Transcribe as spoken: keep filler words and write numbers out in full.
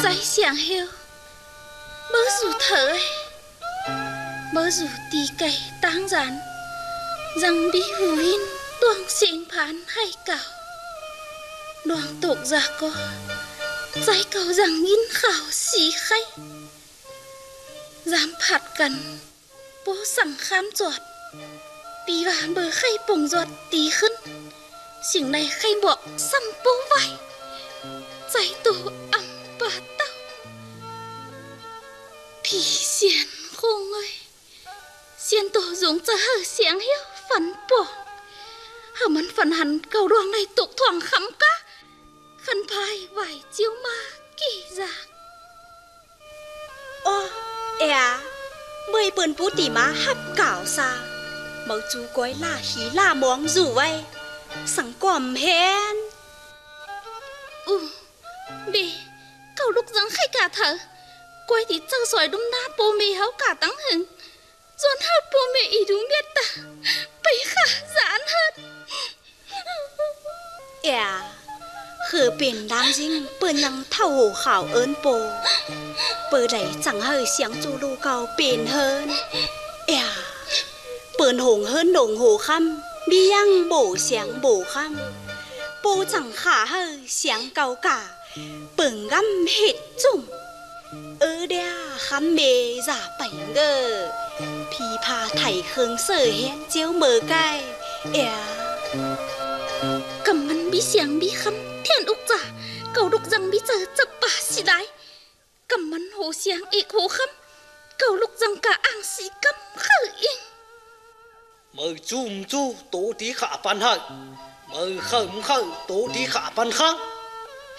trái xiang heo bớ dù thở ấy bớ dù tì cày táng gián rằng bí hù hin tuang xiên phán hay cào đoàn tục ra có trái cầu rằng in khảo xì khay dám phạt cần bố sẵn khám giọt tì và bờ khay bồng giọt tì khấn xỉng này khay bọ xăm bố vai trái tổ ấm bà tao thì xiên khôn ơi xiên tổ dùng cho hở xiang hiếu phấn bỏ hở mắn phần hẳn cầu đoan này tục thoảng khắm cá khăn phai vài chiếu ma kỳ giác ô à mười bơn bú tỉ má hấp cảo xa mẫu chú gói là hí là món rủ vậy sẵn quầm hèn ừ bì cầu lúc răng khay cả thở quay thì trăng sỏi đúng nát bố mì háo cả tăng hứng dọn hát bố mì ý đúng biết ta bấy khả giãn hết à khờ biển đám dinh bờ nhằng thâu hổ khảo ơn bồ bờ đấy chẳng hơi sáng chu lô cao biển hơn à bờn hồng hơn đồng hồ khăm biang bổ sáng bổ khăm bố chẳng khả hơi sáng cao cả bờn găm hết trùng ơ đea khăm mê giả bảnh ngờ phi pha thảy khương sở hẹn chiếu mờ cay à cầm mắn bí xiang bí khăm thiên úc giả cầu đục răng bí giờ chập bà xì đái cầm mắn hồ xiang ị hồ khăm cầu lục răng cả ang xì căm khởi yên mời chùm chu tổ tí khả pan hại mời khởi khởi tổ tí khả pan khang